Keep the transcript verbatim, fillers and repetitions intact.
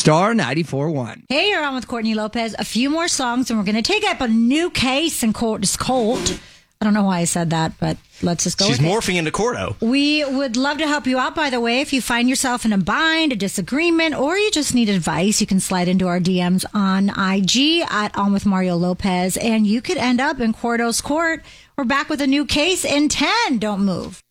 Star ninety-four point one. Hey, you're on with Courtney Lopez. A few more songs, and we're going to take up a new case in Court's Colt. I don't know why I said that, but let's just go She's with morphing it. into Cordo. We would love to help you out, by the way. If you find yourself in a bind, a disagreement, or you just need advice, you can slide into our D Ms on I G at On With Mario Lopez, and you could end up in Cordo's court. We're back with a new case in ten. Don't move.